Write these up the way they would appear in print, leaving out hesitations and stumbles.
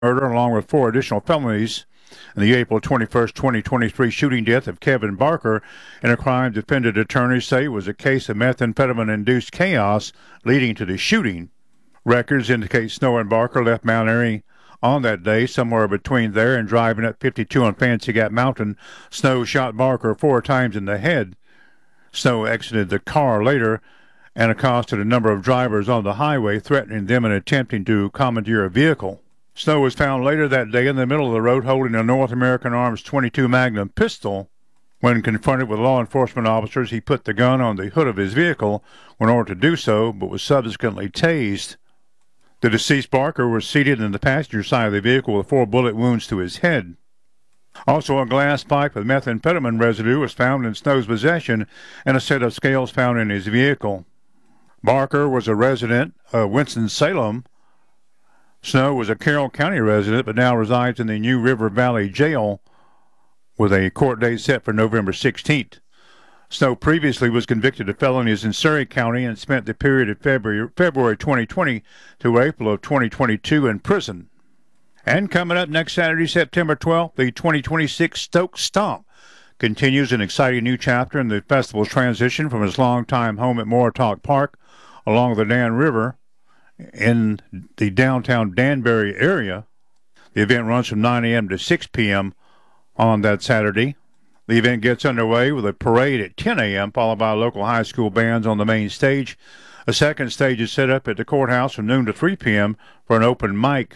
murder, along with 4 additional felonies in the April 21st, 2023 shooting death of Kevin Barker in a crime defendant attorneys say was a case of methamphetamine-induced chaos leading to the shooting. Records indicate Snow and Barker left Mount Airy on that day, somewhere between there and driving up 52 on Fancy Gap Mountain. Snow shot Barker 4 times in the head. Snow exited the car later and accosted a number of drivers on the highway, threatening them and attempting to commandeer a vehicle. Snow was found later that day in the middle of the road holding a North American Arms .22 Magnum pistol. When confronted with law enforcement officers, he put the gun on the hood of his vehicle in order to do so, but was subsequently tased. The deceased Barker was seated in the passenger side of the vehicle with 4 bullet wounds to his head. Also, a glass pipe with methamphetamine residue was found in Snow's possession and a set of scales found in his vehicle. Barker was a resident of Winston-Salem. Snow was a Carroll County resident but now resides in the New River Valley Jail with a court date set for November 16th. Snow previously was convicted of felonies in Surrey County and spent the period of February 2020 to April of 2022 in prison. And coming up next Saturday, September 12th, the 2026 Stoke Stomp continues an exciting new chapter in the festival's transition from its longtime home at Moortalk Park along the Dan River in the downtown Danbury area. The event runs from 9 a.m. to 6 p.m. on that Saturday. The event gets underway with a parade at 10 a.m., followed by local high school bands on the main stage. A second stage is set up at the courthouse from noon to 3 p.m. for an open mic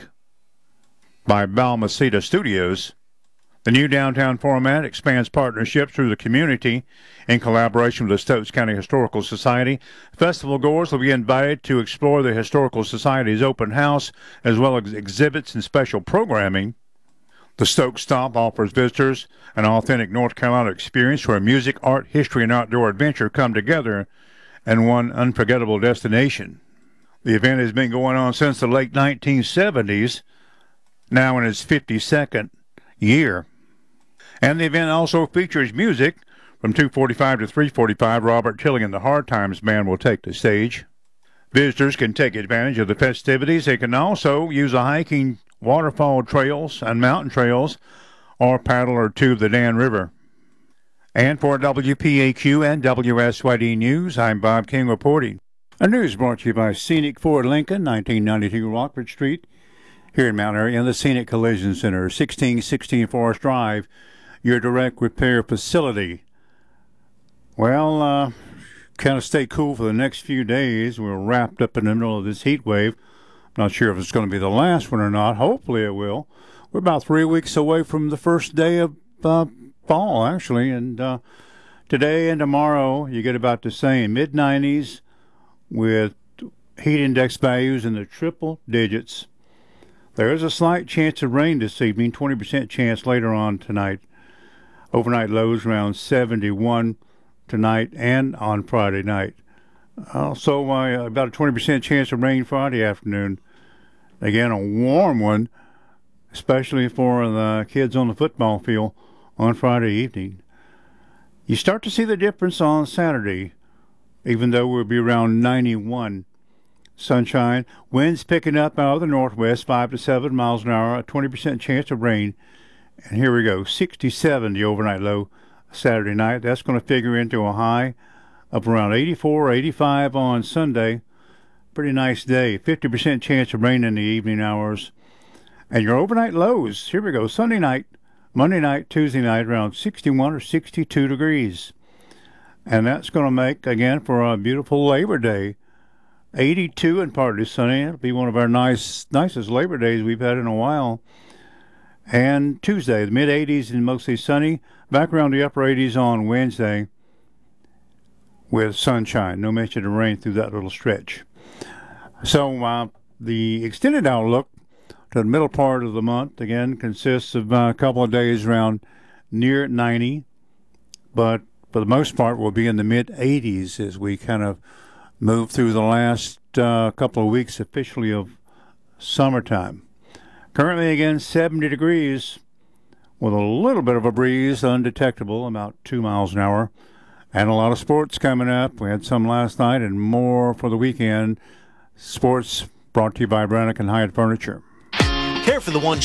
by Balmaceda Studios. The new downtown format expands partnerships through the community in collaboration with the Stokes County Historical Society. Festival goers will be invited to explore the Historical Society's open house, as well as exhibits and special programming. The Stoke Stomp offers visitors an authentic North Carolina experience where music, art, history, and outdoor adventure come together in one unforgettable destination. The event has been going on since the late 1970s, now in its 52nd year. And the event also features music. From 2:45 to 3:45, Robert Tilling and the Hard Times Band will take the stage. Visitors can take advantage of the festivities. They can also use a hiking waterfall trails and mountain trails or paddle or tube the Dan River. And for WPAQ and WSYD News, I'm Bob King reporting. A news brought to you by Scenic Ford Lincoln, 1992 Rockford Street, here in Mount Airy, and the Scenic Collision Center, 1616 Forest Drive, your direct repair facility. Well, kind of stay cool for the next few days. We're wrapped up in the middle of this heat wave. Not sure if it's going to be the last one or not. Hopefully it will. We're about 3 weeks away from the first day of fall, actually. And today and tomorrow, you get about the same. Mid-90s with heat index values in the triple digits. There is a slight chance of rain this evening, 20% chance later on tonight. Overnight lows around 71 tonight and on Friday night. Also, about a 20% chance of rain Friday afternoon. Again, a warm one, especially for the kids on the football field on Friday evening. You start to see the difference on Saturday, even though we'll be around 91. Sunshine, winds picking up out of the northwest, 5 to 7 miles an hour, a 20% chance of rain. And here we go, 67 the overnight low Saturday night. That's going to figure into a high of around 84, 85 on Sunday. Pretty nice day. 50% chance of rain in the evening hours. And your overnight lows, here we go, Sunday night, Monday night, Tuesday night, around 61 or 62 degrees. And that's going to make, again, for a beautiful Labor Day, 82 and partly sunny. It'll be one of our nicest Labor Days we've had in a while. And Tuesday, the mid-80s and mostly sunny. Back around the upper 80s on Wednesday with sunshine. No mention of rain through that little stretch. So the extended outlook to the middle part of the month, again, consists of a couple of days around near 90. But for the most part, we'll be in the mid-80s as we kind of move through the last couple of weeks officially of summertime. Currently, again, 70 degrees with a little bit of a breeze, undetectable, about 2 miles an hour. And a lot of sports coming up. We had some last night and more for the weekend. Sports brought to you by Brannick and Hyatt Furniture. Care for the one